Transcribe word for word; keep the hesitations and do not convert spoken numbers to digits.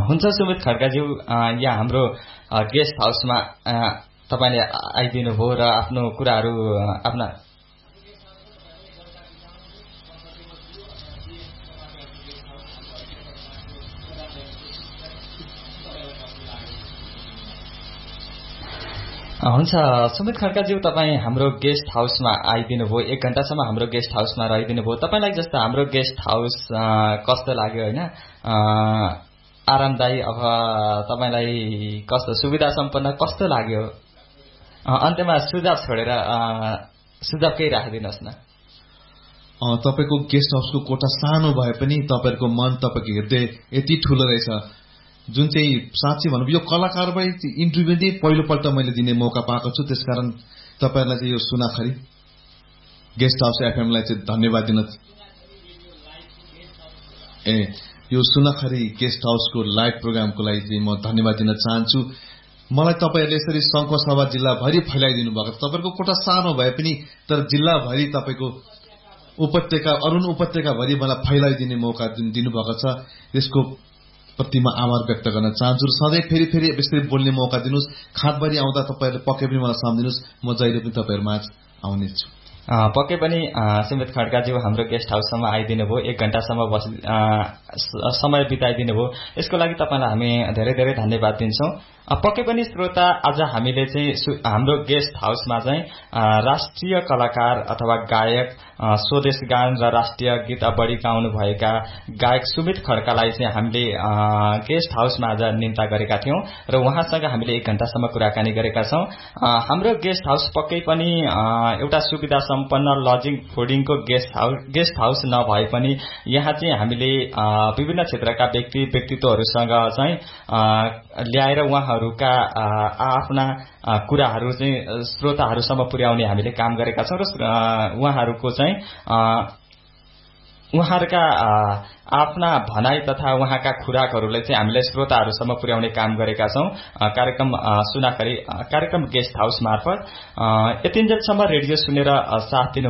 हुन्छ सुमित खड्काज्यू, यहाँ हाम्रो गेस्ट हाउसमा तपाईँले आइदिनु भयो र आफ्नो कुराहरू आफ्ना हुन्छ सुमित खड्काज्यू, तपाईँ हाम्रो गेस्ट हाउसमा आइदिनु भयो, एक घण्टासम्म हाम्रो गेस्ट हाउसमा रहिदिनु भयो। तपाईँलाई जस्तो हाम्रो गेस्ट हाउस कस्तो लाग्यो होइन, आरामदायी अथवा तपाईँलाई कस्तो सुविधा सम्पन्न कस्तो लाग्यो? अन्त्यमा सुझाव छोडेर सुझाव केही राखिदिनुहोस् न। तपाईँको गेस्ट हाउसको कोठा सानो भए पनि तपाईँहरूको मन, तपाईँको हृदय यति ठुलो रहेछ, जुन चाहिँ साँच्चै भनौँ यो कलाकारलाई इन्टरभ्यू नै पहिलोपल्ट मैले दिने मौका पाएको छु। त्यसकारण तपाईँहरूलाई चाहिँ यो सुनाखरी गेस्ट हाउस एफएमलाई चाहिँ धन्यवाद दिन ए यो सुनाखरी गेस्ट हाउसको लाइभ प्रोग्रामको लागि चाहिँ म धन्यवाद दिन चाहन्छु। मलाई तपाईँहरूले यसरी सङ्खुवा सभा जिल्लाभरि फैलाइदिनु भएको छ। तपाईँको कोठा सानो भए पनि तर जिल्लाभरि तपाईँको उपत्यका अरुण उपत्यकाभरि मलाई फैलाइदिने मौका जुन दिनुभएको छ, यसको प्रति म आभार व्यक्त गर्न चाहन्छु। र सधैँ फेरि फेरि यसरी बोल्ने मौका दिनुहोस्। खातबारी आउँदा तपाईँहरूले पक्कै पनि मलाई सम्झिनुहोस्, म जहिले पनि तपाईँहरूमा आउने छु। पक्कै पनि सुमित खड्काज्यू हाम्रो गेस्ट हाउससम्म आइदिनु भयो, एक घण्टासम्म बस समय बिताइदिनु भयो, यसको लागि तपाईँलाई हामी धेरै धेरै धन्यवाद दिन्छौँ। पक्कै पनि श्रोता, आज हामीले चाहिँ हाम्रो गेस्ट हाउसमा चाहिँ राष्ट्रिय कलाकार अथवा गायक, स्वदेश गान र राष्ट्रिय गीत बढी गाउनु भएका गायक सुमित खड्कालाई चाहिँ हामीले गेस्ट हाउसमा आज निम्ता गरेका थियौं र उहाँसँग हामीले एक घण्टासम्म कुराकानी गरेका छौं। हाम्रो गेस्ट हाउस पक्कै पनि एउटा सुविधा सम्पन्न lodging फुडिङको guest house guest house नभए पनि यहाँ चाहिँ हामीले विभिन्न क्षेत्रका व्यक्ति व्यक्तित्वहरूसँग चाहिँ ल्याएर उहाँहरूका आफ्ना कुराहरू चाहिँ श्रोताहरूसम्म पुर्याउने हामीले काम गरेका छौं र उहाँहरूको चाहिँ उहाँहरूका आफ्ना भनाई तथा उहाँका खुराकहरूलाई चाहिँ हामीले श्रोताहरूसम्म पुर्याउने काम गरेका छौं कार्यक्रम सुनाखरी कार्यक्रम गेस्ट हाउस मार्फत। यतिन्जेलसम्म रेडियो सुनेर साथ दिनु